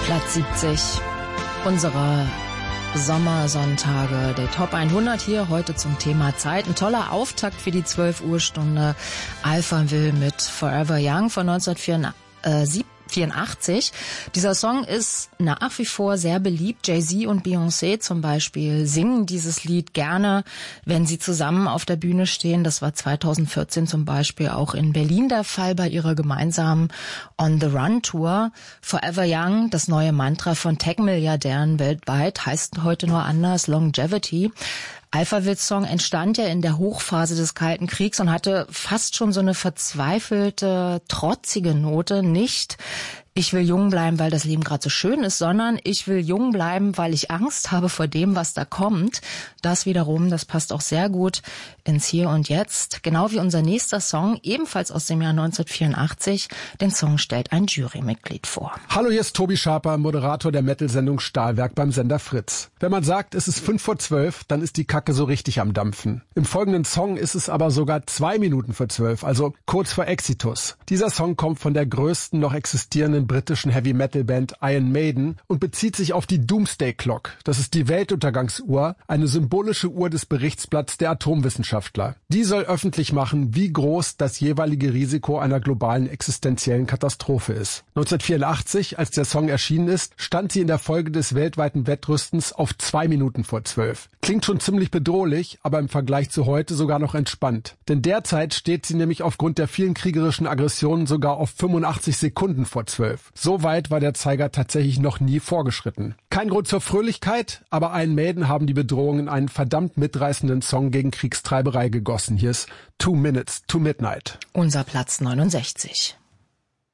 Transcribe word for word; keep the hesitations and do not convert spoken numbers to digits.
Platz siebzig unserer Sommersonntage, der Top hundert hier heute zum Thema Zeit. Ein toller Auftakt für die zwölf Uhr Stunde. Alphaville mit Forever Young von neunzehnhundertvierundachtzig. Dieser Song ist nach wie vor sehr beliebt. Jay-Z und Beyoncé zum Beispiel singen dieses Lied gerne, wenn sie zusammen auf der Bühne stehen. Das war zweitausendvierzehn zum Beispiel auch in Berlin der Fall bei ihrer gemeinsamen On the Run Tour. Forever Young, das neue Mantra von Tech-Milliardären weltweit, heißt heute nur anders, Longevity. Alphaville-Song entstand ja in der Hochphase des Kalten Kriegs und hatte fast schon so eine verzweifelte, trotzige Note. Nicht, ich will jung bleiben, weil das Leben gerade so schön ist, sondern ich will jung bleiben, weil ich Angst habe vor dem, was da kommt. Das wiederum, das passt auch sehr gut ins Hier und Jetzt. Genau wie unser nächster Song, ebenfalls aus dem Jahr neunzehnhundertvierundachtzig. Den Song stellt ein Jurymitglied vor. Hallo, hier ist Tobi Schaper, Moderator der Metal-Sendung Stahlwerk beim Sender Fritz. Wenn man sagt, es ist fünf vor zwölf, dann ist die Kacke so richtig am Dampfen. Im folgenden Song ist es aber sogar zwei Minuten vor zwölf, also kurz vor Exitus. Dieser Song kommt von der größten noch existierenden britischen Heavy-Metal-Band Iron Maiden und bezieht sich auf die Doomsday Clock. Das ist die Weltuntergangsuhr, eine symbolische Uhr des Berichtsblatts der Atomwissenschaftler. Die soll öffentlich machen, wie groß das jeweilige Risiko einer globalen existenziellen Katastrophe ist. neunzehnhundertvierundachtzig, als der Song erschienen ist, stand sie in der Folge des weltweiten Wettrüstens auf zwei Minuten vor zwölf. Klingt schon ziemlich bedrohlich, aber im Vergleich zu heute sogar noch entspannt. Denn derzeit steht sie nämlich aufgrund der vielen kriegerischen Aggressionen sogar auf fünfundachtzig Sekunden vor zwölf. So weit war der Zeiger tatsächlich noch nie vorgeschritten. Kein Grund zur Fröhlichkeit, aber Iron Maiden haben die Bedrohung in einen verdammt mitreißenden Song gegen Kriegstreiberei gegossen. Hier ist Two Minutes to Midnight. Unser Platz neunundsechzig.